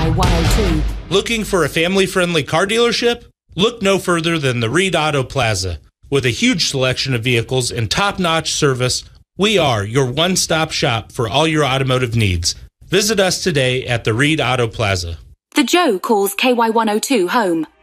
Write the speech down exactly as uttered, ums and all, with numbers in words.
Y one oh two. Looking for a family-friendly car dealership? Look no further than the Reed Auto Plaza. With a huge selection of vehicles and top-notch service, we are your one-stop shop for all your automotive needs. Visit us today at the Reed Auto Plaza. The Joe calls K Y one oh two home.